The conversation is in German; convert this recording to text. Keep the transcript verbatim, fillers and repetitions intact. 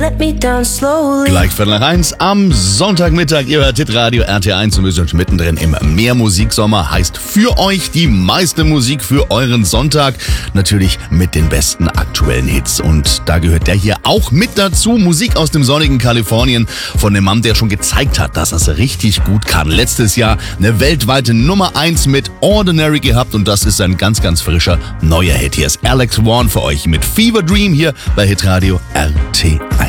let me down slowly. Gleich Viertel nach eins am Sonntagmittag. Ihr hört Hitradio R T eins und wir sind mittendrin im Mehrmusiksommer. Heißt für euch die meiste Musik für euren Sonntag. Natürlich mit den besten aktuellen Hits. Und da gehört der hier auch mit dazu. Musik aus dem sonnigen Kalifornien von dem Mann, der schon gezeigt hat, dass er es richtig gut kann. Letztes Jahr eine weltweite Nummer eins mit Ordinary gehabt und das ist ein ganz, ganz frischer neuer Hit. Hier ist Alex Warren für euch mit Fever Dream hier bei Hitradio R T eins.